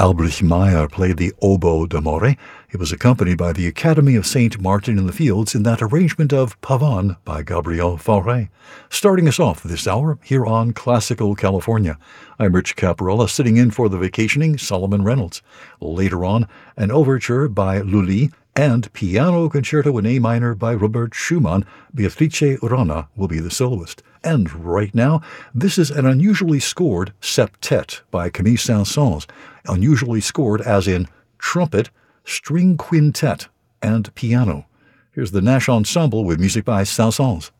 Albrecht Meyer played the oboe d'amore. He was accompanied by the Academy of St. Martin in the Fields in that arrangement of Pavane by Gabriel Fauré. Starting us off this hour here on Classical California. I'm Rich Caparella, sitting in for the vacationing Solomon Reynolds. Later on, an overture by Lully and Piano Concerto in A minor by Robert Schumann. Beatrice Urana will be the soloist. And right now, this is an unusually scored septet by Camille Saint-Saëns, unusually scored as in trumpet, string quintet, and piano. Here's the Nash Ensemble with music by Saint-Saëns.